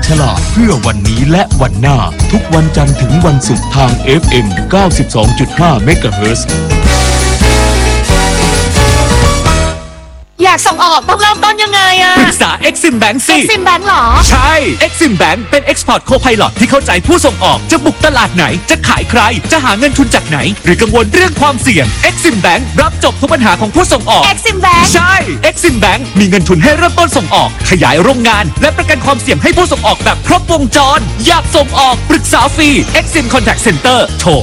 ฉลาดเพื่อวันนี้และวันหน้าทุกวันจันทร์ถึงวันศุกร์ทาง FM 92.5 MHz อยากส่งออกต้องเริ่มต้นยังไงอะปรึกษา Exim Bank สิ Exim Bank หรอใช่ Exim Bank เป็น Export Co-Pilot ที่เข้าใจผู้ส่งออกจะบุกตลาดไหนจะขายใครจะหาเงินทุนจากไหนหรือกังวลเรื่องความเสี่ยง Exim Bank รับจบทุกปัญหาของผู้ส่งออก Exim Bank ใช่ Exim Bank มีเงินทุนให้เริ่มต้นส่งออกขยายโรงงานและประกันความเสี่ยงให้ผู้ส่งออกแบบครบวงจรอยากส่งออกปรึกษาฟรี Exim Contact Center โทร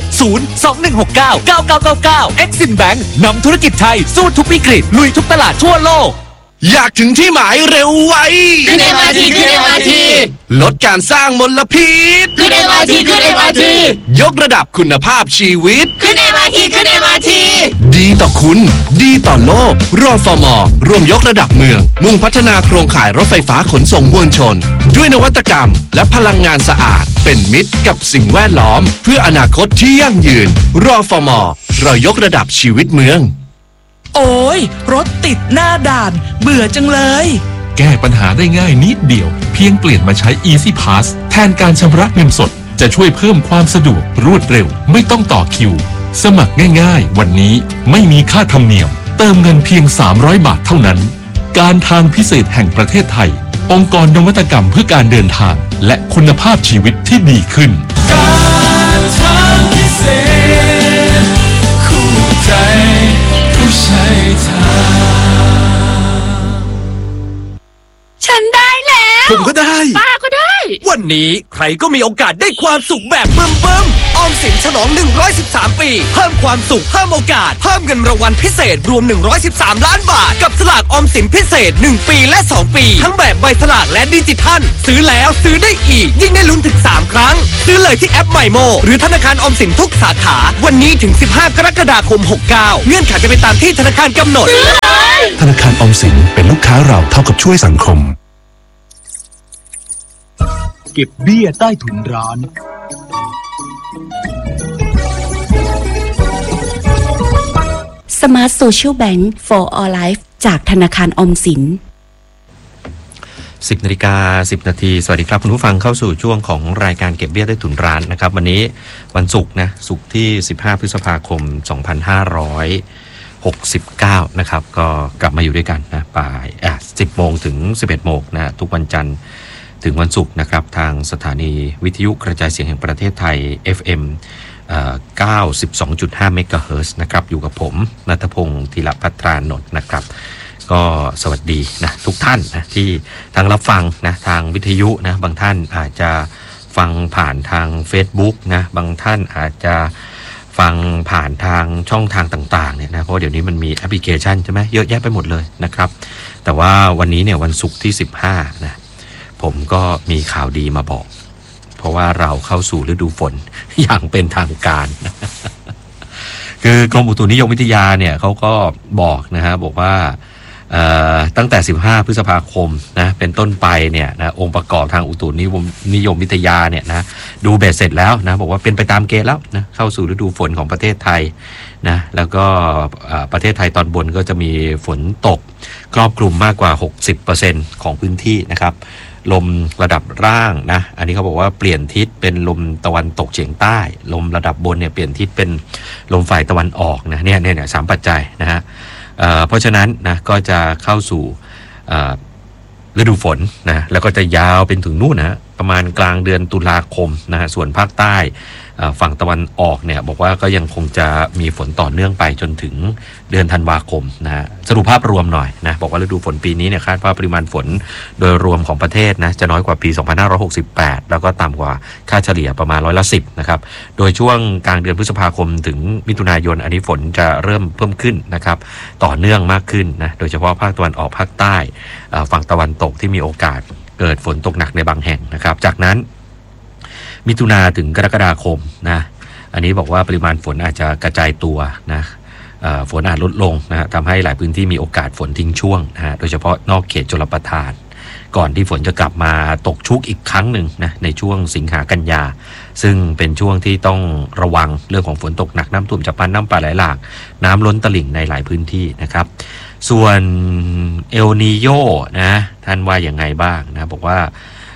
021699999 Exim Bank นำธุรกิจไทยสู้ทุกวิกฤตลุยทุกตลาดทั่วโลกอยากถึงที่หมายเร็วไวขึ้น MRT ขึ้น MRT ลดการสร้างมลพิษขึ้น MRT ขึ้น MRT ยกระดับคุณภาพชีวิตขึ้น MRT ขึ้น MRT ดีต่อคุณดีต่อโลกรฟม.ร่วมยกระดับเมืองมุ่งพัฒนาโครงข่ายรถไฟฟ้าขนส่งมวลชนด้วยนวัตกรรมและพลังงานสะอาดเป็นมิตรกับสิ่งแวดล้อมเพื่ออนาคตที่ยั่งยืนรฟม.เรายกระดับชีวิตเมืองโอ้ยรถติดหน้าด่านเบื่อจังเลยแก้ปัญหาได้ง่ายนิดเดียวเพียงเปลี่ยนมาใช้ Easy Pass แทนการชำระเงินสดจะช่วยเพิ่มความสะดวกรวดเร็วไม่ต้องต่อคิวสมัครง่ายๆวันนี้ไม่มีค่าธรรมเนียมเติมเงินเพียง300 บาทเท่านั้นการทางพิเศษแห่งประเทศไทยองค์กรนวัตกรรมเพื่อการเดินทางและคุณภาพชีวิตที่ดีขึ้นการทางพิเศษคู่ใจผู้ใช้ทางฉันได้แล้วผมก็ได้ป้าก็ได้วันนี้ใครก็มีโอกาสได้ความสุขแบบเบิ่มๆออมสินฉลอง113ปีเพิ่มความสุขเพิ่มโอกาสเพิ่มเงินรางวัลพิเศษรวม113ล้านบาทกับสลากออมสินพิเศษ1ปีและ2ปีทั้งแบบใบสลากและดิจิทัลซื้อแล้วซื้อได้อีกยิ่งได้ลุ้นถึง3ครั้งซื้อเลยที่แอปใหม่โมหรือธนาคารออมสินทุกสาขาวันนี้ถึง15กรกฎาคม69เงื่อนไขจะไปตามที่ธนาคารกำหนดธนาคารออมสินเป็นลูกค้าเราเท่ากับช่วยสังคมเก็บเบี้ยใต้ถุนร้าน Smart Social Bank for All Life จากธนาคารออมสิน 10:10 น.สวัสดีครับคุณผู้ฟังเข้าสู่ช่วงของรายการเก็บเบี้ยใต้ถุนร้านนะครับวันนี้วันศุกร์นะศุกร์ที่15พฤษภาคม2569นะครับก็กลับมาอยู่ด้วยกันนะบ่าย10 โมงถึง 11 โมงนะทุกวันจันทร์ถึงวันศุกร์นะครับทางสถานีวิทยุกระจายเสียงแห่งประเทศไทย FM 92.5 เมกะเฮิรตซ์นะครับอยู่กับผมณัฐพงศ์ธีรภัทรานนท์นะครับก็สวัสดีนะทุกท่านนะที่ทางรับฟังนะทางวิทยุนะบางท่านอาจจะฟังผ่านทาง Facebook นะบางท่านอาจจะฟังผ่านทางช่องทางต่างๆเนี่ยนะเพราะเดี๋ยวนี้มันมีแอปพลิเคชันใช่ไหมเยอะแยะไปหมดเลยนะครับแต่ว่าวันนี้เนี่ยวันศุกร์ที่15นะผมก็มีข่าวดีมาบอกเพราะว่าเราเข้าสู่ฤดูฝนอย่างเป็นทางการคือกรมอุตุนิยมวิทยาเนี่ยเขาก็บอกนะฮะบอกว่าตั้งแต่15พฤษภาคมนะเป็นต้นไปเนี่ยนะองค์ประกอบทางอุตุนิยมวิทยาเนี่ยนะดูเบ็ดเสร็จแล้วนะบอกว่าเป็นไปตามเกณฑ์แล้วนะเข้าสู่ฤดูฝนของประเทศไทยนะแล้วก็ประเทศไทยตอนบนก็จะมีฝนตกครอบคลุมมากกว่า 60% ของพื้นที่นะครับลมระดับล่างนะอันนี้เขาบอกว่าเปลี่ยนทิศเป็นลมตะวันตกเฉียงใต้ลมระดับบนเนี่ยเปลี่ยนทิศเป็นลมฝ่ายตะวันออกนะเนี่ย3ปัจจัยนะฮะเพราะฉะนั้นนะก็จะเข้าสู่ฤดูฝนนะแล้วก็จะยาวเป็นถึงนู่นนะประมาณกลางเดือนตุลาคมนะฮะส่วนภาคใต้ฝั่งตะวันออกเนี่ยบอกว่าก็ยังคงจะมีฝนต่อเนื่องไปจนถึงเดือนธันวาคมนะฮะสรุปภาพรวมหน่อยนะบอกว่าฤดูฝนปีนี้เนี่ยคาดว่าปริมาณฝนโดยรวมของประเทศนะจะน้อยกว่าปี2568แล้วก็ต่ำกว่าค่าเฉลี่ยประมาณ10%นะครับโดยช่วงกลางเดือนพฤษภาคมถึงมิถุนายนอันนี้ฝนจะเริ่มเพิ่มขึ้นนะครับต่อเนื่องมากขึ้นนะโดยเฉพาะภาคตะวันออกภาคใต้ฝั่งตะวันตกที่มีโอกาสเกิดฝนตกหนักในบางแห่งนะครับจากนั้นมิถุนาถึงกรกฎาคมนะอันนี้บอกว่าปริมาณฝนอาจจะกระจายตัวนะฝนอาจลดลงนะทำให้หลายพื้นที่มีโอกาสฝนทิ้งช่วงนะโดยเฉพาะนอกเขตชลประทานก่อนที่ฝนจะกลับมาตกชุกอีกครั้งหนึ่งนะในช่วงสิงหากันยาซึ่งเป็นช่วงที่ต้องระวังเรื่องของฝนตกหนักน้ำท่วมฉับพลันน้ำป่าไหลหลากน้ำล้นตลิ่งในหลายพื้นที่นะครับส่วนเอลนีโญนะท่านว่าอย่างไงบ้างนะบอกว่า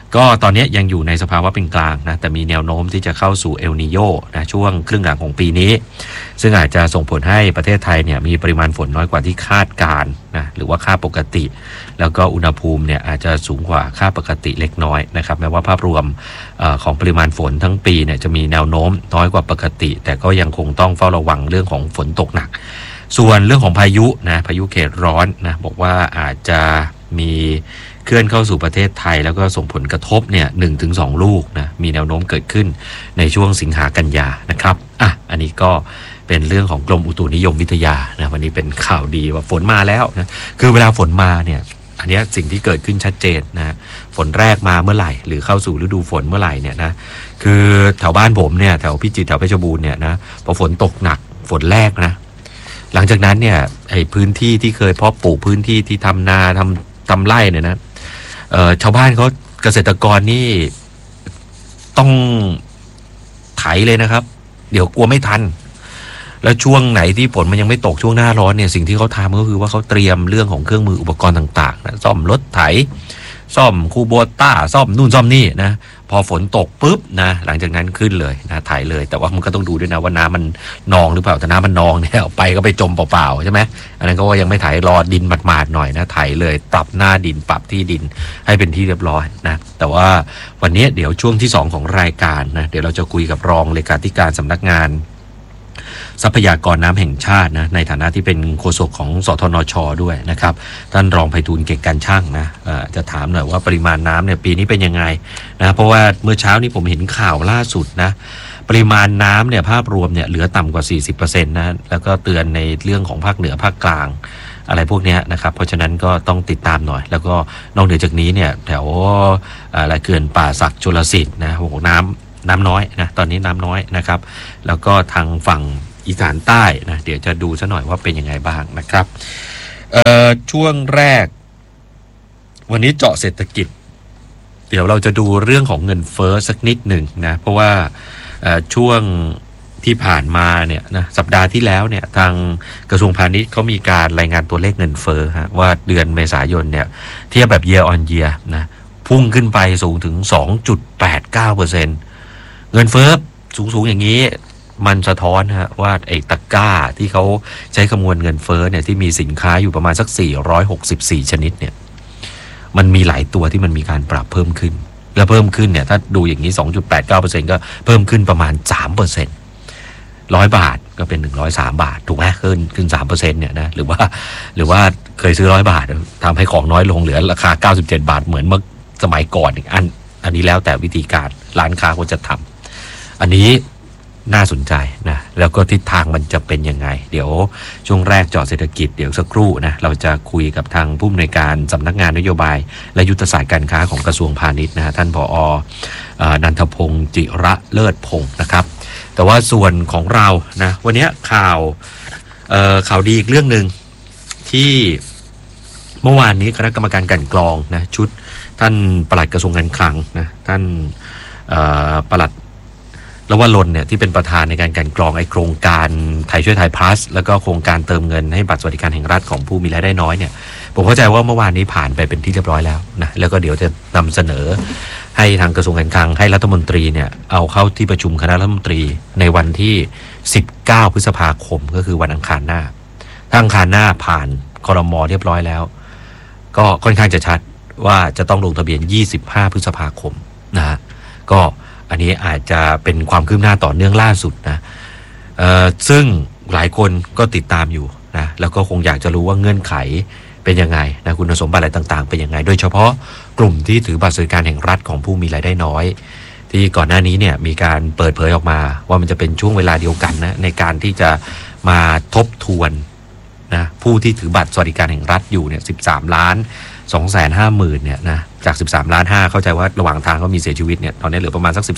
ก็ตอนนี้ยังอยู่ในสภาวะเป็นกลางนะแต่มีแนวโน้มที่จะเข้าสู่เอลนีโญนะช่วงครึ่งหลังของปีนี้ซึ่งอาจจะส่งผลให้ประเทศไทยเนี่ยมีปริมาณฝนน้อยกว่าที่คาดการณ์นะหรือว่าค่าปกติแล้วก็อุณหภูมิเนี่ยอาจจะสูงกว่าค่าปกติเล็กน้อยนะครับแม้ว่าภาพรวมของปริมาณฝนทั้งปีเนี่ยจะมีแนวโน้มน้อยกว่าปกติแต่ก็ยังคงต้องเฝ้าระวังเรื่องของฝนตกหนักส่วนเรื่องของพายุนะพายุเขตร้อนนะบอกว่าอาจจะมีเคลื่อนเข้าสู่ประเทศไทยแล้วก็ส่งผลกระทบเนี่ย 1-2 ลูกนะมีแนวโน้มเกิดขึ้นในช่วงสิงหากันยานะครับอันนี้ก็เป็นเรื่องของกรมอุตุนิยมวิทยานะวันนี้เป็นข่าวดีว่าฝนมาแล้วนะคือเวลาฝนมาเนี่ยอันนี้สิ่งที่เกิดขึ้นชัดเจนนะฝนแรกมาเมื่อไหร่หรือเข้าสู่ฤดูฝนเมื่อไหร่เนี่ยนะคือแถวบ้านผมเนี่ยแถวพิจิตรแถวเพชรบูรณ์เนี่ยนะพอฝนตกหนักฝนแรกนะหลังจากนั้นเนี่ยไอ้พื้นที่ที่เคยเพาะปลูกพื้นที่ที่ทำนาทำไร่เนี่ยนะชาวบ้านเขาเกษตรกรนี่ต้องไถเลยนะครับเดี๋ยวกลัวไม่ทันแล้วช่วงไหนที่ฝนมันยังไม่ตกช่วงหน้าร้อนเนี่ยสิ่งที่เขาทำก็คือว่าเขาเตรียมเรื่องของเครื่องมืออุปกรณ์ต่างๆนะซ่อมรถไถซ่อมคูโบต้าซ่อมนู่นซ่อมนี่นะพอฝนตกปุ๊บนะหลังจากนั้นขึ้นเลยนะไถเลยแต่ว่ามันก็ต้องดูด้วยนะว่าน้ำมันนองหรือเปล่าแต่น้ำมันนองเนี่ยเอาไปก็ไปจมเปล่าๆใช่ไหมอันนั้นก็ว่ายังไม่ไถรอดินหมาดๆหน่อยนะไถเลยปรับหน้าดินปรับที่ดินให้เป็นที่เรียบร้อยนะแต่ว่าวันนี้เดี๋ยวช่วงที่2ของรายการนะเดี๋ยวเราจะคุยกับรองเลขาธิการสำนักงานทรัพยากรน้ำแห่งชาตินะในฐานะที่เป็นโฆษกของสทนช.ด้วยนะครับท่านรองไพฑูรย์เก่งการช่างนะจะถามหน่อยว่าปริมาณน้ำเนี่ยปีนี้เป็นยังไงนะเพราะว่าเมื่อเช้านี้ผมเห็นข่าวล่าสุดนะปริมาณน้ำเนี่ยภาพรวมเนี่ยเหลือต่ำกว่า 40% นะแล้วก็เตือนในเรื่องของภาคเหนือภาคกลางอะไรพวกนี้นะครับเพราะฉะนั้นก็ต้องติดตามหน่อยแล้วก็นอกเหนือจากนี้เนี่ยแถวเขื่อนป่าสักชลสิทธิ์นะโอ้โหน้ำน้อยนะตอนนี้น้ำน้อยนะครับแล้วก็ทางฝั่งอีสานใต้นะเดี๋ยวจะดูซะหน่อยว่าเป็นยังไงบ้างนะครับช่วงแรกวันนี้เจาะเศรษฐกิจเดี๋ยวเราจะดูเรื่องของเงินเฟ้อสักนิดหนึ่งนะเพราะว่าช่วงที่ผ่านมาเนี่ยนะสัปดาห์ที่แล้วเนี่ยทางกระทรวงพาณิชย์เขามีการรายงานตัวเลขเงินเฟ้อฮะว่าเดือนเมษายนเนี่ยเทียบแบบ year on year นะพุ่งขึ้นไปสูงถึง 2.89% เงินเฟ้อสูงอย่างนี้มันสะท้อนฮะว่าไอ้ตะกร้าที่เขาใช้คำนวณเงินเฟ้อเนี่ยที่มีสินค้าอยู่ประมาณสัก464ชนิดเนี่ยมันมีหลายตัวที่มันมีการปรับเพิ่มขึ้นและเพิ่มขึ้นเนี่ยถ้าดูอย่างนี้ 2.89% ก็เพิ่มขึ้นประมาณ 3% 100 บาทก็เป็น103 บาทถูกไหมขึ้น 3% เนี่ยนะหรือว่าเคยซื้อ100 บาททำให้ของน้อยลงเหลือราคา97 บาทเหมือนเมื่อสมัยก่อนอีกอันนี้แล้วแต่วิธีการร้านค้าเขาจะทำอันนี้น่าสนใจนะแล้วก็ทิศทางมันจะเป็นยังไงเดี๋ยวช่วงแรกเจาะเศรษฐกิจเดี๋ยวสักครู่นะเราจะคุยกับทางผู้อำนวยการสำนักงานนโยบายและยุทธศาสตร์การค้าของกระทรวงพาณิชย์นะฮะท่านผอ.นันทพงศ์จิระเลิศพงศ์นะครับแต่ว่าส่วนของเรานะวันนี้ข่าวดีอีกเรื่องนึงที่เมื่อวานนี้คณะกรรมการกลั่นกรองนะชุดท่านปลัดกระทรวงการคลังนะท่านปลัดละวรนเนี่ยที่เป็นประธานในการกลั่นกรองไอโครงการไทยช่วยไทยพลัสแล้วก็โครงการเติมเงินให้บัตรสวัสดิการแห่งรัฐของผู้มีรายได้น้อยเนี่ยผมเข้าใจว่าเมื่อวานนี้ผ่านไปเป็นที่เรียบร้อยแล้วนะแล้วก็เดี๋ยวจะนำเสนอให้ทางกระทรวงการคลังให้รัฐมนตรีเนี่ยเอาเข้าที่ประชุมคณะรัฐมนตรีในวันที่19พฤษภาคมก็คือวันอังคารหน้าถ้าอังคารหน้าผ่านครม.เรียบร้อยแล้วก็ค่อนข้างจะชัดว่าจะต้องลงทะเบียน25พฤษภาคมนะฮะก็อันนี้อาจจะเป็นความคืบหน้าต่อเนื่องล่าสุดนะซึ่งหลายคนก็ติดตามอยู่นะแล้วก็คงอยากจะรู้ว่าเงื่อนไขเป็นยังไงนะคุณสมบัติอะไรต่างๆเป็นยังไงโดยเฉพาะกลุ่มที่ถือบัตรสวัสดิการแห่งรัฐของผู้มีรายได้น้อยที่ก่อนหน้านี้เนี่ยมีการเปิดเผยออกมาว่ามันจะเป็นช่วงเวลาเดียวกันนะในการที่จะมาทบทวนนะผู้ที่ถือบัตรสวัสดิการแห่งรัฐอยู่เนี่ย13,250,000เนี่ยนะจาก13.5 ล้านเข้าใจว่าระหว่างทางก็มีเสียชีวิตเนี่ยตอนนี้เหลือประมาณสัก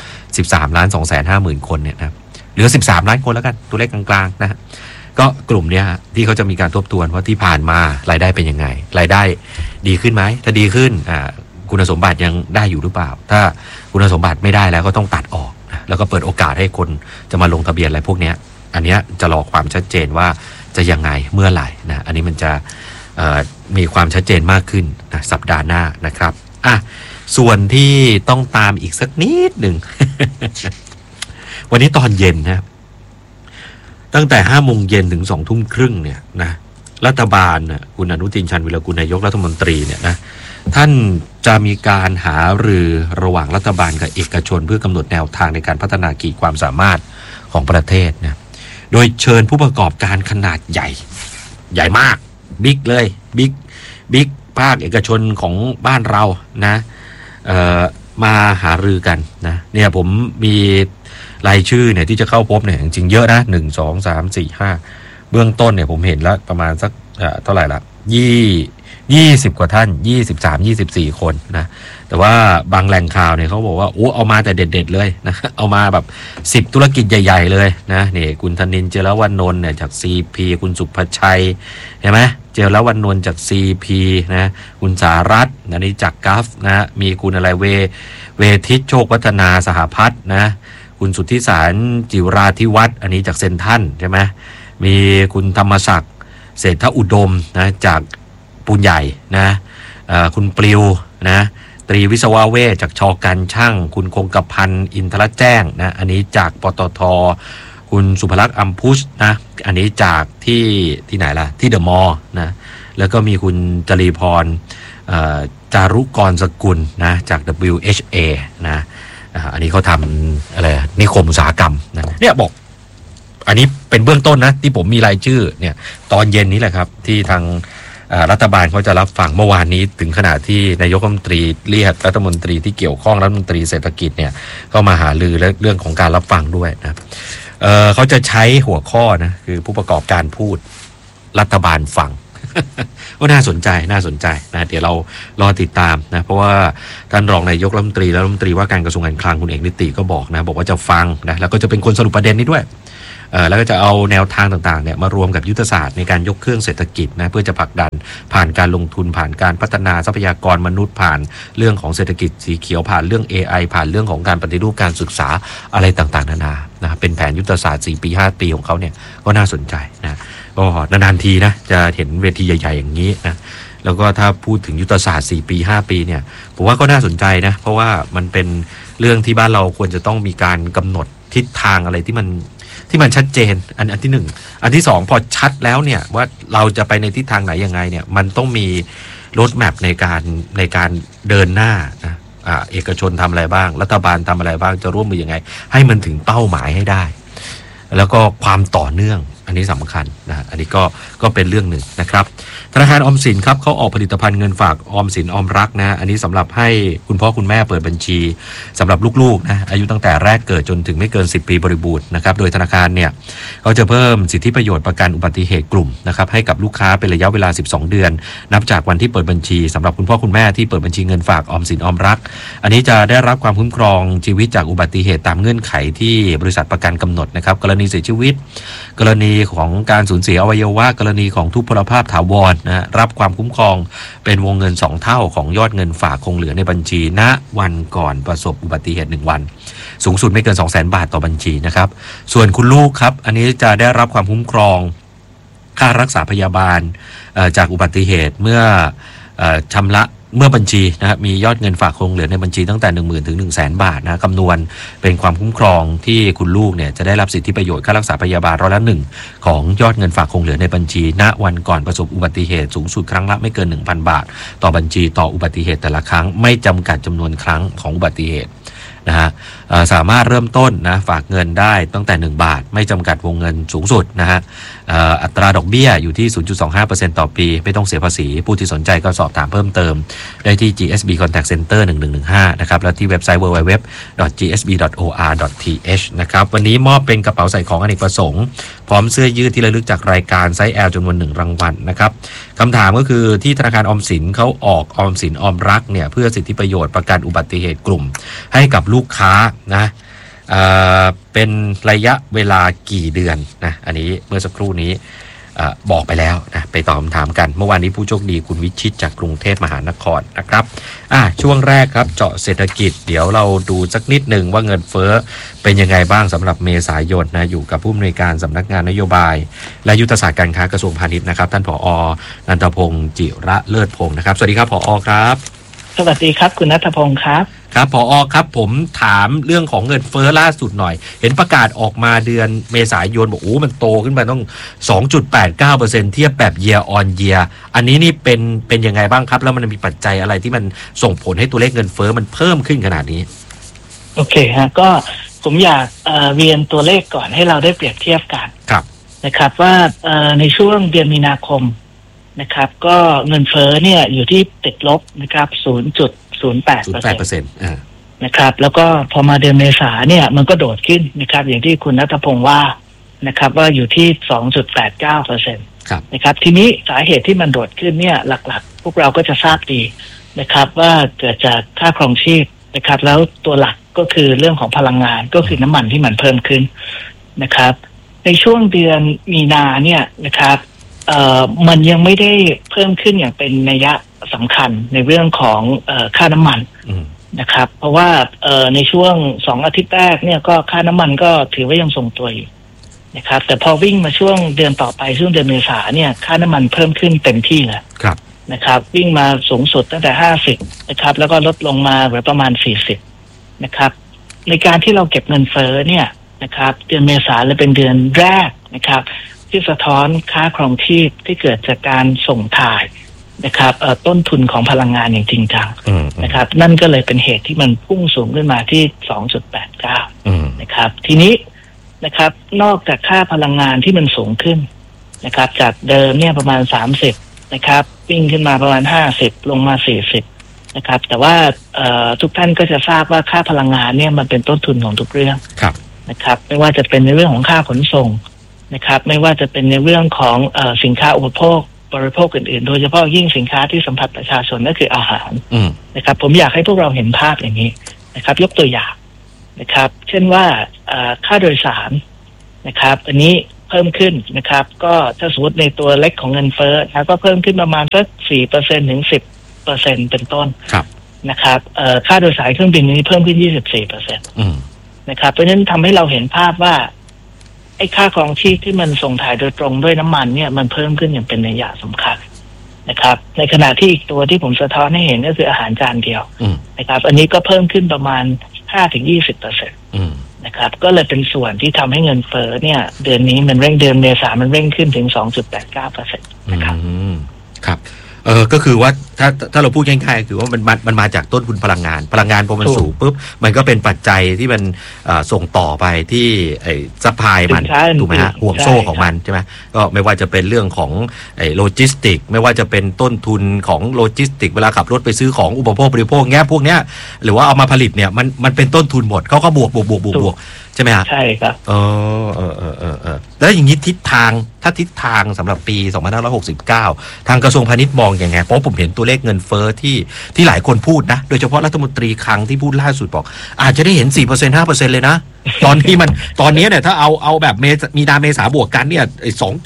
13,250,000 คนเนี่ยนะเหลือ13 ล้านคนแล้วกันตัวเลขกลางๆนะก็กลุ่มเนี้ยที่เขาจะมีการทบทวนว่าที่ผ่านมารายได้เป็นยังไงรายได้ดีขึ้นไหมถ้าดีขึ้นคุณสมบัติยังได้อยู่หรือเปล่าถ้าคุณสมบัติไม่ได้แล้วก็ต้องตัดออกนะแล้วก็เปิดโอกาสให้คนจะมาลงทะเบียนอะไรพวกเนี้ยอันเนี้ยจะรอความชัดเจนว่าจะยังไงเมื่อไหร่นะอันนี้มันจะมีความชัดเจนมากขึ้นนะสัปดาห์หน้านะครับส่วนที่ต้องตามอีกสักนิดหนึ่ง วันนี้ตอนเย็นนะครับตั้งแต่5 โมงเย็นถึง2 ทุ่มครึ่งเนี่ยนะรัฐบาลนะคุณอนุทินชาญวิรากูลนายกรัฐมนตรีเนี่ยนะท่านจะมีการหารือระหว่างรัฐบาลกับเอกชนเพื่อกำหนดแนวทางในการพัฒนาขีดความสามารถของประเทศนะโดยเชิญผู้ประกอบการขนาดใหญ่มากบิ๊กเลยบิ๊กภาคเอกชนของบ้านเรานะมาหารือกันนะเนี่ยผมมีรายชื่อเนี่ยที่จะเข้าพบเนี่ยจริงๆเยอะนะ1 2 3 4 5เบื้องต้นเนี่ยผมเห็นแล้วประมาณสักเท่าไหร่ละ20 กว่าท่าน23-24 คนนะแต่ว่าบางแหล่งข่าวเนี่ยเขาบอกว่าโอ้เอามาแต่เด็ดๆเลยนะเอามาแบบ10ธุรกิจใหญ่ๆเลยนะนี่คุณธนินทร์เจรวรรณนท์เนี่ยจาก CP คุณสุภชัยเห็นไหมเจรวรรณนท์จาก CP นะคุณสารัตน์อันนี้จากกัฟนะมีคุณอะไรเวทิชโชควัฒนาสหพัฒน์นะคุณสุทธิสารจิราธิวัฒน์อันนี้จากเซนทันใช่ไหมมีคุณธรรมศักดิ์เศรษฐอุดมนะจากปูนใหญ่นะคุณปลิวนะตรีวิศวะเวชจากชกันช่างคุณคงกพันธ์อินทรแจ้งนะอันนี้จากปตท.คุณสุภลักษณ์อัมพุชนะอันนี้จากที่ไหนล่ะที่เดอะมอลล์นะแล้วก็มีคุณจรีพรจารุกรสกุลนะจาก WHA นะอันนี้เขาทำอะไรนิคมอุตสาหกรรมนะเนี่ยบอกอันนี้เป็นเบื้องต้นนะที่ผมมีรายชื่อเนี่ยตอนเย็นนี้แหละครับที่ทางรัฐบาลเขาจะรับฟังเมื่อวานนี้ถึงขนาดที่นายกรัฐมนตรีเรียกรัฐมนตรีที่เกี่ยวข้องรัฐมนตรีเศรษฐกิจเนี่ยก็มาหารือเรื่องของการรับฟังด้วยนะเขาจะใช้หัวข้อนะคือผู้ประกอบการพูดรัฐบาลฟัง ก็น่าสนใจนะเดี๋ยวเรารอติดตามนะเพราะว่าท่านรองนายกรัฐมนตรีและรัฐมนตรีว่าการกระทรวงการคลังคุณเอกนิติก็บอกว่าจะฟังนะแล้วก็จะเป็นคนสรุปประเด็นนี้ด้วยแล้วก็จะเอาแนวทางต่างๆเนี่ยมารวมกับยุทธศาสตร์ในการยกเครื่องเศรษฐกิจนะเพื่อจะผลักดันผ่านการลงทุนผ่านการพัฒนาทรัพยากรมนุษย์ผ่านเรื่องของเศรษฐกิจสีเขียวผ่านเรื่อง AI ผ่านเรื่องของการปฏิรูปการศึกษาอะไรต่างๆนานานะเป็นแผนยุทธศาสตร์4 ปี 5 ปีของเขาเนี่ยก็น่าสนใจนะก็นานๆทีนะจะเห็นเวทีใหญ่ๆอย่างนี้นะแล้วก็ถ้าพูดถึงยุทธศาสตร์4 ปี 5 ปีเนี่ยผมว่าก็น่าสนใจนะเพราะว่ามันเป็นเรื่องที่บ้านเราควรจะต้องมีการกำหนดทิศทางอะไรที่มันชัดเจนอันที่1อันที่2พอชัดแล้วเนี่ยว่าเราจะไปในทิศทางไหนยังไงเนี่ยมันต้องมีโรดแมพในการเดินหน้านะเอกชนทำอะไรบ้างรัฐบาลทำอะไรบ้างจะร่วมมือยังไงให้มันถึงเป้าหมายให้ได้แล้วก็ความต่อเนื่องอันนี้สำคัญนะอันนี้ก็เป็นเรื่องหนึ่งนะครับธนาคารออมสินครับเขาออกผลิตภัณฑ์เงินฝากออมสินออมรักนะอันนี้สำหรับให้คุณพ่อคุณแม่เปิดบัญชีสำหรับลูกๆนะอายุตั้งแต่แรกเกิดจนถึงไม่เกิน10 ปีบริบูรณ์นะครับโดยธนาคารเนี่ยเขาจะเพิ่มสิทธิประโยชน์ประกันอุบัติเหตุกลุ่มนะครับให้กับลูกค้าเป็นระยะเวลา12 เดือนนับจากวันที่เปิดบัญชีสำหรับคุณพ่อคุณแม่ที่เปิดบัญชีเงินฝากออมสินออมรักอันนี้จะได้รับความคุ้มครองชีวิตจากอุบัติเหตุตามเงื่อนไขที่บริษัทประกันกำหนดนะครับกรณีเสียชีวิตกรณีของการสูญเสียอวัยวะกรณีของทุพพลภาพถาวรนะรับความคุ้มครองเป็นวงเงิน2 เท่าของยอดเงินฝากคงเหลือในบัญชีณวันก่อนประสบอุบัติเหตุ1 วันสูงสุดไม่เกิน 200,000 บาทต่อบัญชีนะครับส่วนคุณลูกครับอันนี้จะได้รับความคุ้มครองค่ารักษาพยาบาลจากอุบัติเหตุเมื่อชำระเมื่อบัญชีนะครับมียอดเงินฝากคงเหลือในบัญชีตั้งแต่ 10,000 ถึง 100,000 บาทนะคำนวณเป็นความคุ้มครองที่คุณลูกเนี่ยจะได้รับสิทธิประโยชน์ค่ารักษาพยาบาล1%ของยอดเงินฝากคงเหลือในบัญชีณวันก่อนประสบอุบัติเหตุสูงสุดครั้งละไม่เกิน 1,000 บาทต่อบัญชีต่ออุบัติเหตุแต่ละครั้งไม่จำกัดจำนวนครั้งของอุบัติเหตุนะฮะสามารถเริ่มต้นนะฝากเงินได้ตั้งแต่1 บาทไม่จำกัดวงเงินสูงสุดนะฮะอัตราดอกเบี้ยอยู่ที่ 0.25% ต่อปีไม่ต้องเสียภาษีผู้ที่สนใจก็สอบถามเพิ่มเติมได้ที่ GSB Contact Center 1115นะครับและที่เว็บไซต์ www.gsb.or.th นะครับวันนี้มอบเป็นกระเป๋าใส่ของอเนกประสงค์พร้อมเสื้อยืดที่ระลึกจากรายการไซส์ L จำนวน1 รางวัลนะครับคำถามก็คือที่ธนาคารออมสินเขาออกออมสินออมรักเนี่ยเพื่อสิทธิประโยชน์ประกันอุบัติเหตุกลุ่มให้กับลูกค้านะเป็นระยะเวลากี่เดือนนะอันนี้เมื่อสักครู่นี้บอกไปแล้วนะไปตอบคำถามกันเมื่อวานนี้ผู้โชคดีคุณวิชิตจากกรุงเทพมหานครนะครับช่วงแรกครับเจาะเศรษฐกิจเดี๋ยวเราดูสักนิดหนึ่งว่าเงินเฟ้อเป็นยังไงบ้างสำหรับเมษายนนะอยู่กับผู้อำนวยการสำนักงานนโยบายและยุทธศาสตร์การค้ากระทรวงพาณิชย์นะครับท่านผอ.นันทพงศ์จิระเลิศพงศ์นะครับสวัสดีครับผอ.ครับสวัสดีครับคุณณัฐพงศ์ครับครับผอ.ครับผมถามเรื่องของเงินเฟ้อล่าสุดหน่อยเห็นประกาศออกมาเดือนเมษายนบอกโอ้มันโตขึ้นมาต้อง 2.89% เทียบแบบ year on year อันนี้นี่เป็นยังไงบ้างครับแล้วมันมีปัจจัยอะไรที่มันส่งผลให้ตัวเลขเงินเฟ้อมันเพิ่มขึ้นขนาดนี้โอเคฮะก็ผมอยากเรียนตัวเลขก่อนให้เราได้เปรียบเทียบกันนะครับว่าในช่วงเดือนมีนาคมนะครับก็เงินเฟ้อเนี่ยอยู่ที่ติดลบนะครับ 0.08% นะครับแล้วก็พอมาเดือนเมษาเนี่ยมันก็โดดขึ้นนะครับอย่างที่คุณณัฐพงศ์ว่านะครับว่าอยู่ที่ 2.89% นะครับทีนี้สาเหตุที่มันโดดขึ้นเนี่ยหลักๆพวกเราก็จะทราบดีนะครับว่าเกิดจากค่าครองชีพนะครับแล้วตัวหลักก็คือเรื่องของพลังงานก็คือน้ำมันที่มันเพิ่มขึ้นนะครับในช่วงเดือนมีนาเนี่ยนะครับมันยังไม่ได้เพิ่มขึ้นอย่างเป็นนัยสำคัญในเรื่องของค่าน้ำมันนะครับเพราะว่าในช่วง2 อาทิตย์แรกเนี่ยก็ค่าน้ำมันก็ถือว่ายังทรงตัวอยู่นะครับแต่พอวิ่งมาช่วงเดือนต่อไปช่วงเดือนเมษาเนี่ยค่าน้ำมันเพิ่มขึ้นเต็มที่แล้วนะครับวิ่งมาสูงสุดตั้งแต่50นะครับแล้วก็ลดลงมาเหลือประมาณ40นะครับในการที่เราเก็บเงินเฟ้อเนี่ยนะครับเดือนเมษาเลยเป็นเดือนแรกนะครับที่สะท้อนค่าครองชีพที่เกิดจากการส่งถ่ายนะครับต้นทุนของพลังงานอย่างจริงจังนะครับนั่นก็เลยเป็นเหตุที่มันพุ่งสูงขึ้นมาที่ 2.89 นะครับทีนี้นะครับนอกจากค่าพลังงานที่มันสูงขึ้นนะครับจากเดิมเนี่ยประมาณ30นะครับวิ่งขึ้นมาประมาณ50ลงมา40นะครับแต่ว่าทุกท่านก็จะทราบว่าค่าพลังงานเนี่ยมันเป็นต้นทุนของทุกเรื่องนะครับไม่ว่าจะเป็นในเรื่องของค่าขนส่งนะครับไม่ว่าจะเป็นในเรื่องของสินค้าอุปโภคบริโภคอื่นๆโดยเฉพาะยิ่งสินค้าที่สัมผัสประชาชนนั่นคืออาหารนะครับผมอยากให้พวกเราเห็นภาพอย่างนี้นะครับยกตัวอย่างนะครับเช่นว่าค่าโดยสารนะครับอันนี้เพิ่มขึ้นนะครับก็ถ้าสมมติในตัวเล็กของเงินเฟ้อนะก็เพิ่มขึ้นประมาณสัก 4% ถึง 10% เป็นต้นนะครับค่าโดยสารเครื่องบินนี้เพิ่มขึ้น 24% นะครับเพราะฉะนั้นทำให้เราเห็นภาพว่าไอ้ค่าครองชีพที่มันส่งถ่ายโดยตรงด้วยน้ำมันเนี่ยมันเพิ่มขึ้นอย่างเป็นนัยสำคัญนะครับในขณะที่อีกตัวที่ผมสะท้อนให้เห็นก็คืออาหารจานเดียวนะครับอันนี้ก็เพิ่มขึ้นประมาณ 5-20% นะครับก็เลยเป็นส่วนที่ทำให้เงินเฟ้อเนี่ยเดือนนี้มันเร่งเดือนเมษามันเร่งขึ้นถึง 2.89% นะครับครับก็คือว่าถ้าเราพูดง่ายๆคือว่ามันมาจากต้นทุนพลังงานพอมันสูงปุ๊บมันก็เป็นปัจจัยที่มันส่งต่อไปที่ไอ้ซัพพลายมันถูกไหมฮะห่วงโซ่ของมันใช่ไหมก็ไม่ว่าจะเป็นเรื่องของไอ้โลจิสติกไม่ว่าจะเป็นต้นทุนของโลจิสติกเวลาขับรถไปซื้อของอุปโภคบริโภคพวกเนี้ยหรือว่าเอามาผลิตเนี่ยมันเป็นต้นทุนหมดเขาก็บวกใช่ไหมฮะใช่ครับแล้วอย่างนี้ทิศทางสำหรับปี2569ทางกระทรวงพาณิชย์มองอย่างไงเพราะผมเห็นตัวเลขเงินเฟ้อที่หลายคนพูดนะโดยเฉพาะรัฐมนตรีคลังที่พูดล่าสุดบอกอาจจะได้เห็น 4% 5% เลยนะตอนนี้เนี่ยถ้าเอาแบบมีนาเมษาบวกกันเนี่ย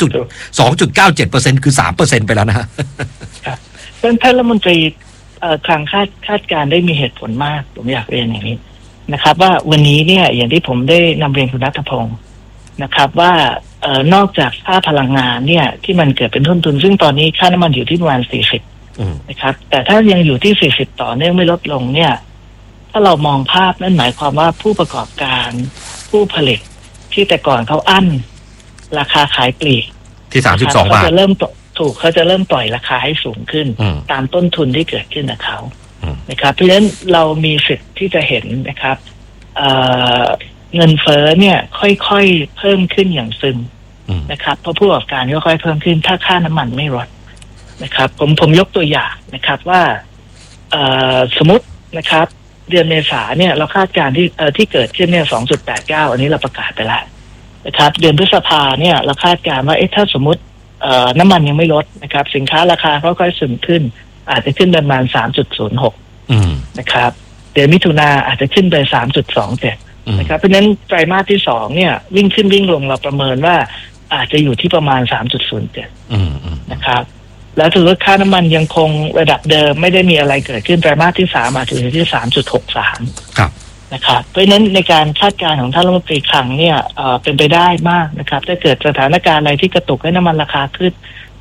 2.97% คือ 3% ไปแล้วนะท่านรัฐมนตรีคลังคาดการได้มีเหตุผลมากผมอยากเรียนอย่างนี้นะครับว่าวันนี้เนี่ยอย่างที่ผมได้นำเรียนคุณณัฐพงศ์นะครับว่านอกจากค่าพลังงานเนี่ยที่มันเกิดเป็นต้นทุนซึ่งตอนนี้ค่าน้ำมันอยู่ที่ประมาณ40นะครับแต่ถ้ายังอยู่ที่40ต่อเนื่องไม่ลดลงเนี่ยถ้าเรามองภาพนั่นหมายความว่าผู้ประกอบการผู้ผลิตที่แต่ก่อนเขาอั้นราคาขายปลีกที่32 บาทเขาจะเริ่มปล่อยราคาให้สูงขึ้นตามต้นทุนที่เกิดขึ้นกับเขานะครับเพราะฉะนั้นเรามีสิทธิ์ที่จะเห็นนะครับเงินเฟ้อเนี่ยค่อยๆเพิ่มขึ้นอย่างซึมนะครับเพราะผู้ประกอบการค่อยๆเพิ่มขึ้นถ้าค่าน้ำมันไม่ลดนะครับผมยกตัวอย่างนะครับว่าสมมตินะครับเดือนเมษาเนี่ยเราคาดการณ์ที่เกิดขึ้นเนี่ย 2.89 อันนี้เราประกาศไปแล้วนะครับเดือนพฤษภาเนี่ยเราคาดการณ์ว่าถ้าสมมติน้ำมันยังไม่ลดนะครับสินค้าราคาค่อยๆซึมขึ้นอาจจะขึ้นประมาณ 3.06 นะครับเดือนมิถุนาอาจจะขึ้นไป 3.27 นะครับเพราะฉะนั้นไตรมาสที่2เนี่ยวิ่งขึ้นวิ่งลงเราประเมินว่าอาจจะอยู่ที่ประมาณ 3.07 นะครับแล้วถือว่าค่าน้ำมันยังคงระดับเดิมไม่ได้มีอะไรเกิดขึ้นไตรมาสที่3อาจจะอยู่ที่ 3.63 ครับนะครับเพราะฉะนั้นในการคาดการณ์ของท่านรัฐมนตรีคลังเนี่ยเป็นไปได้มากนะครับถ้าเกิดสถานการณ์อะไรที่กระตุกให้น้ำมันราคาขึ้น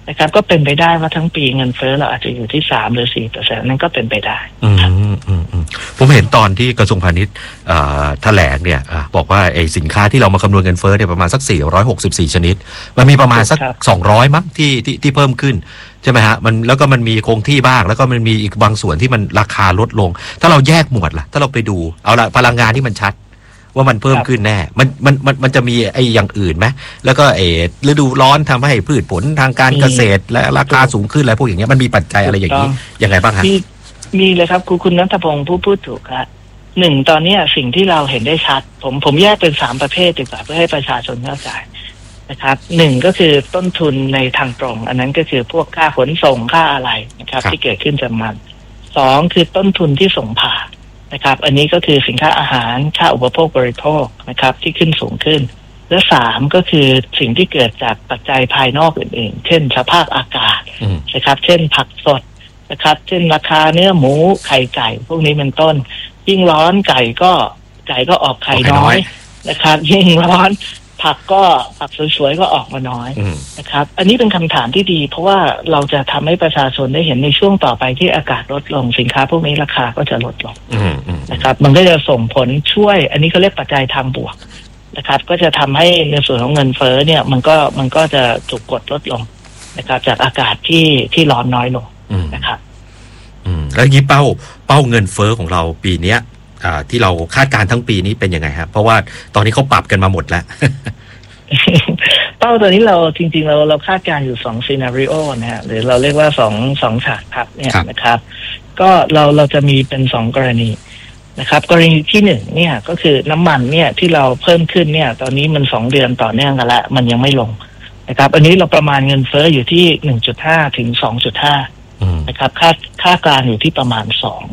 นะครับก็เป็นไปได้ว่าทั้งปีเงินเฟ้อเราอาจจะอยู่ที่3 หรือ 4% นั่นก็เป็นไปได้ผมเห็นตอนที่กระทรวงพาณิชย์แถลงเนี่ยบอกว่าไอ้สินค้าที่เรามาคำนวณเงินเฟ้อเนี่ยประมาณสัก464ชนิดมันมีประมาณสัก200มั้งที่เพิ่มขึ้นใช่ไหมฮะมันแล้วก็มันมีคงที่บ้างแล้วก็มันมีอีกบางส่วนที่มันราคาลดลงถ้าเราแยกหมวดล่ะถ้าเราไปดูเอาละพลังงานที่มันชัดว่ามันเพิ่มขึ้นแน่มันจะมีไอ้อย่างอื่นไหมแล้วก็ฤดูร้อนทำให้พืชผลทางการเกษตรและราคาสูงขึ้นอะไรพวกอย่างเงี้ยมันมีปัจจัยอะไรอย่างนี้ยังไงบ้างฮะมีเลยครับคุณณัฐพงศ์พูดถูกครับ1ตอนนี้สิ่งที่เราเห็นได้ชัดผมแยกเป็น3ประเภทดีกว่าเพื่อให้ประชาชนเข้าใจนะครับ1ก็คือต้นทุนในทางตรงอันนั้นก็คือพวกค่าขนส่งค่าอะไรนะครับที่เกิดขึ้นจากมัน2คือต้นทุนที่ส่งผ่านนะครับอันนี้ก็คือสินค้าอาหารค่าอุปโภคบริโภคนะครับที่ขึ้นสูงขึ้นและ3ก็คือสิ่งที่เกิดจากปัจจัยภายนอกอื่นๆเช่นสภาพอากาศนะครับเช่นผักสดนะครับเช่นราคาเนื้อหมูไข่ไก่พวกนี้เป็นต้นยิ่งร้อนไก่ก็ออกไข่น้อยนะครับยิ่งร้อนผักสวยๆก็ออกมาน้อยนะครับอันนี้เป็นคำถามที่ดีเพราะว่าเราจะทำให้ประชาชนได้เห็นในช่วงต่อไปที่อากาศลดลงสินค้าพวกนี้ราคาก็จะลดลงนะครับมันก็จะส่งผลช่วยอันนี้เขาเรียกปัจจัยทางบวกนะครับก็จะทำให้ในส่วนของเงินเฟ้อเนี่ยมันก็จะถูกกดลดลงนะครับจากอากาศที่ร้อนน้อยลงนะครับแล้วยี่เป้าเงินเฟ้อของเราปีเนี้ยที่เราคาดการทั้งปีนี้เป็นยังไงครับเพราะว่าตอนนี้เขาปรับกันมาหมดแล้วเป้าตัวนี้เราจริงๆเราคาดการอยู่2 scenario นะฮะหรือเราเรียกว่า2ฉากทัศน์เนี่ยนะครับก็เราจะมีเป็น2กรณีนะครับกรณีที่1เนี่ยก็คือน้ำมันเนี่ยที่เราเพิ่มขึ้นเนี่ยตอนนี้มัน2 เดือนต่อเนื่องกันละมันยังไม่ลงนะครับอันนี้เราประมาณเงินเฟ้ออยู่ที่ 1.5 ถึง 2.5 นะครับค่ากลางอยู่ที่ประมาณ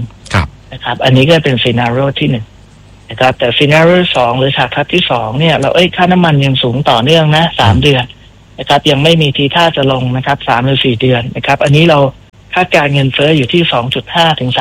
2นะครับอันนี้ก็เป็นซีนารีโอที่1นะครับแต่ซีนารีโอ2หรือฉากทัศน์ที่2เนี่ยเราค่าน้ำมันยังสูงต่อเนื่องนะ3 เดือนนะครับยังไม่มีทีท่าจะลงนะครับ3 หรือ 4 เดือนนะครับอันนี้เราคาดการเงินเฟ้ออยู่ที่ 2.5 ถึง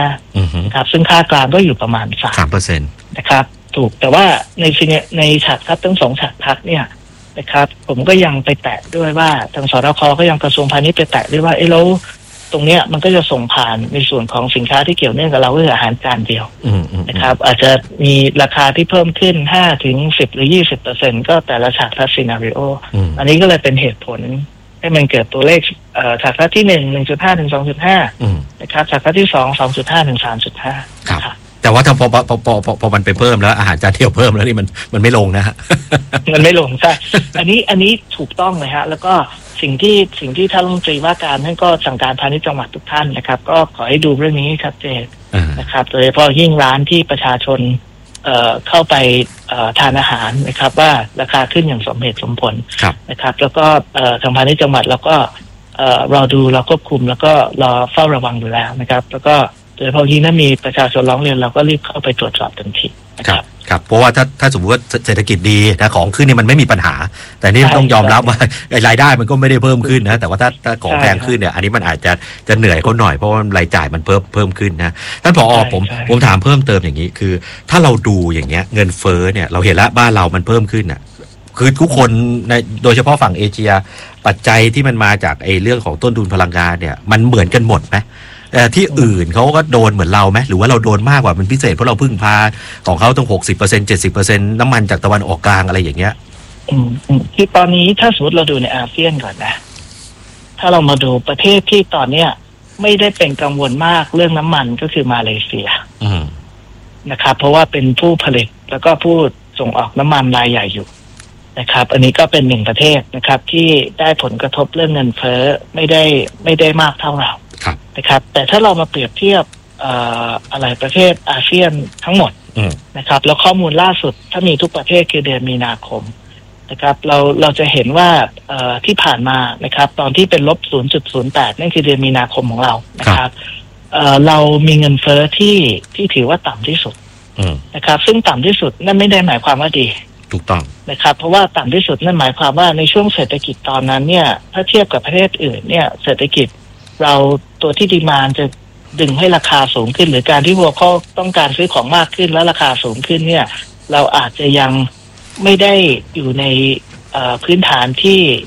3.5 นะครับซึ่งค่ากลางก็อยู่ประมาณ 3% นะครับถูกแต่ว่าในฉากทัศน์ทั้ง2ฉากทัศน์เนี่ยนะครับผมก็ยังไปแตะด้วยว่าทางสรค.ก็ยังกระทรวงพาณิชย์ไปแตะด้วยว่าแล้วตรงเนี้ยมันก็จะส่งผ่านในส่วนของสินค้าที่เกี่ยวเนื่องกับเราก็คืออาหารจานเดียวนะครับอาจจะมีราคาที่เพิ่มขึ้น5 ถึง 10 หรือ 20% ก็แต่ละฉากทัศน์ซีนาริโออันนี้ก็เลยเป็นเหตุผลให้มันเกิดตัวเลขฉากทัศน์ที่1 1.5 ถึง 2.5 นะครับฉากทัศน์ที่2 2.5 ถึง 3.5 ครับแต่ว่าถ้าพอมันไปเพิ่มแล้วอาหารจานเดียวเพิ่มแล้วนี่มันไม่ลงนะฮะมันไม่ลงใช่อันนี้ถูกต้องเลยฮะแล้วก็สิ่งที่ท่านรัฐมนตรีว่าการท่านก็สั่งการพาณิชย์จังหวัดทุกท่านนะครับก็ขอให้ดูเรื่องนี้ให้ชัดเจนนะครับโดยเฉพาะยิ่งร้านที่ประชาชนเข้าไปทานอาหารนะครับว่าราคาขึ้นอย่างสมเหตุสมผลนะครับแล้วก็ทางพาณิชย์จังหวัดแล้วก็เราดูเราควบคุมแล้วก็รอเฝ้าระวังอยู่แล้วนะครับแล้วก็โดยเฉพาะยิ่งถ้ามีประชาชนร้องเรียนเราก็รีบเข้าไปตรวจสอบทันทีนะครับครับเพราะว่าถ้าสมมติว่าเศรษฐกิจดีนะของขึ้นนี่มันไม่มีปัญหาแต่นี่ต้องยอมรับว่ารายได้มันก็ไม่ได้เพิ่มขึ้นนะแต่ว่าถ้าของแพงขึ้นเนี่ยอันนี้มันอาจจะเหนื่อยคนหน่อยเพราะว่ารายจ่ายมันเพิ่มขึ้นนะท่านผอ.ผมถามเพิ่มเติมอย่างนี้คือถ้าเราดูอย่างเงี้ยเงินเฟ้อเนี่ยเราเห็นแล้วบ้านเรามันเพิ่มขึ้นอ่ะคือทุกคนในโดยเฉพาะฝั่งเอเชียปัจจัยที่มันมาจากเรื่องของต้นทุนพลังงานเนี่ยมันเหมือนกันหมดไหมที่อื่นเขาก็โดนเหมือนเราไหมหรือว่าเราโดนมากกว่าเป็นพิเศษเพราะเราพึ่งพาของเขาต้อง 60% 70% น้ำมันจากตะวันออกกลางอะไรอย่างเงี้ยคือตอนนี้ถ้าสมมติเราดูในอาเซียนก่อนนะถ้าเรามาดูประเทศที่ตอนเนี้ยไม่ได้เป็นกังวลมากเรื่องน้ำมันก็คือมาเลเซียนะครับเพราะว่าเป็นผู้ผลิตแล้วก็ผู้ส่งออกน้ำมันรายใหญ่อยู่นะครับอันนี้ก็เป็น1ประเทศนะครับที่ได้ผลกระทบเรื่องเงินเฟ้อไม่ได้มากเท่าเรานะครับแต่ถ้าเรามาเปรียบเทียบประเทศอาเซียนทั้งหมดนะครับแล้วข้อมูลล่าสุดถ้ามีทุกประเทศคือเดือนมีนาคมนะครับเราจะเห็นว่าที่ผ่านมานะครับตอนที่เป็นลบ 0.08 นั่นคือเดือนมีนาคมของเรานะครับเรามีเงินเฟ้อที่ถือว่าต่ำที่สุดนะครับซึ่งต่ำที่สุดนั่นไม่ได้หมายความว่าดีถูกต้องนะครับเพราะว่าต่ำที่สุดนั่นหมายความว่าในช่วงเศรษฐกิจตอนนั้นเนี่ยถ้าเทียบกับประเทศอื่นเนี่ยเศรษฐกิจเราตัวที่ดีมานด์จะดึงให้ราคาสูงขึ้นหรือการที่พวกเขาต้องการซื้อของมากขึ้นแล้วราคาสูงขึ้นเนี่ยเราอาจจะยังไม่ได้อยู่ในพื้นฐานที่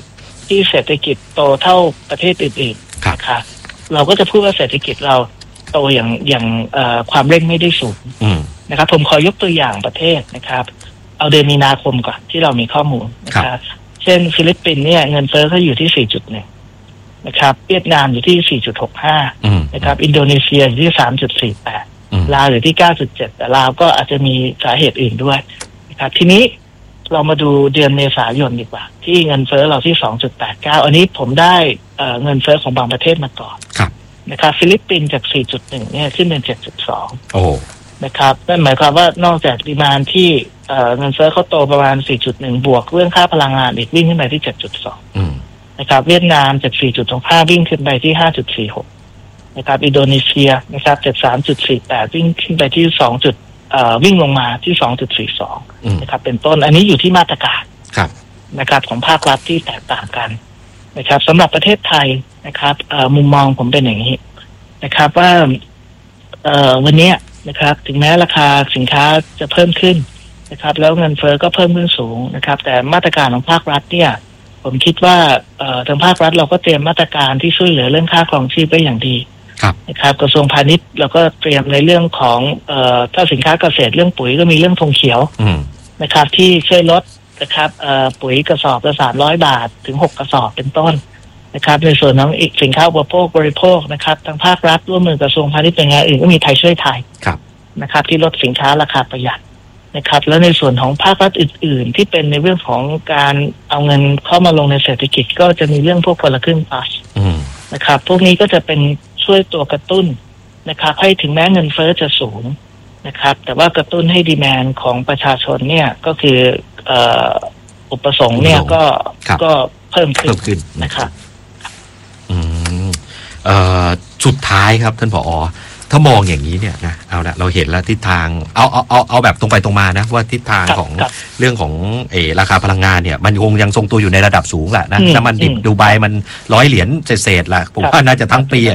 ที่เศรษฐกิจโตเท่าประเทศอื่นๆนะคะเราก็จะพูดว่าเศรษฐกิจเราโตอย่างความเร่งไม่ได้สูงนะครับผมขอยกตัวอย่างประเทศนะครับเอาเดือนมีนาคมก่อนที่เรามีข้อมูลนะครับเช่นฟิลิปปินส์เนี่ยเงินเฟ้อเขาอยู่ที่ 4.1 นะครับเวียดนามอยู่ที่ 4.65 นะครับอินโดนีเซียอยู่ที่ 3.48 ลาวอยู่ที่ 9.7 แต่ลาวก็อาจจะมีสาเหตุอื่นด้วยนะครับทีนี้เรามาดูเดือนเมษายนดีกว่าที่เงินเฟ้อเราที่ 2.89 อันนี้ผมได้เงินเฟ้อของบางประเทศมาก่อนนะครับฟิลิปปินส์จาก 4.1 เนี่ยขึ้นเป็น 7.2 โอ้นะครับนั่นหมายความว่านอกจากดีมานด์ที่เงินเฟ้อเขาโตประมาณ 4.1 บวกเรื่องค่าพลังงานอีกวิ่งขึ้นไปที่ 7.2 นะครับเวียดนามจาก 4.25 วิ่งขึ้นไปที่ 5.46 นะครับอินโดนีเซียนะครับจาก 3.48 วิ่งขึ้นไปที่วิ่งลงมาที่ 2.42 นะครับเป็นต้นอันนี้อยู่ที่มาตรการนะครับของภาครัฐที่แตกต่างกันนะครับสำหรับประเทศไทยนะครับมุมมองผมเป็นอย่างนี้นะครับว่าวันนี้นะครับถึงแม้ราคาสินค้าจะเพิ่มขึ้นนะครับแล้วเงินเฟ้อก็เพิ่มขึ้นสูงนะครับแต่มาตรการของภาครัฐเนี่ยผมคิดว่าทางภาครัฐเราก็เตรียมมาตรการที่ช่วยเหลือเรื่องค่าครองชีพไว้อย่างดีนะครับกระทรวงพาณิชย์เราก็เตรียมในเรื่องของถ้าสินค้าเกษตรเรื่องปุ๋ยก็มีเรื่องธงเขียวนะครับที่ช่วยลดนะครับปุ๋ยกระสอบละ300 บาทถึง6 กระสอบเป็นต้นนะครับในส่วนของอีกสินค้าอุปโภคบริโภคนะครับทางภาครัฐร่วมมือกระทรวงพาณิชย์เป็นงานอื่นก็มีไทยช่วยไทยนะครับที่ลดสินค้าราคาประหยัดนะครับแล้วในส่วนของภาครัฐอื่นๆที่เป็นในเรื่องของการเอาเงินเข้ามาลงในเศรษฐกิจก็จะมีเรื่องพวกคนละครึ่งพลัสนะครับพวกนี้ก็จะเป็นช่วยตัวกระตุ้นนะครับให้ถึงแม้เงินเฟ้อจะสูงนะครับแต่ว่ากระตุ้นให้ดีแมนด์ของประชาชนเนี่ยก็คืออุปสงค์เนี่ยก็เพิ่มขึ้นนะครับสุดท้ายครับท่านผอ.ถ้ามองอย่างนี้เนี่ยนะเอาละเราเห็นแล้วทิศทางเอาแบบตรงไปตรงมานะว่าทิศทางของเรื่องของราคาพลังงานเนี่ยมันคงยังทรงตัวอยู่ในระดับสูงแหละนะน้ำมันดิบดูไบมัน100 เหรียญเศษๆแหละผมว่าน่าจะทั้งปี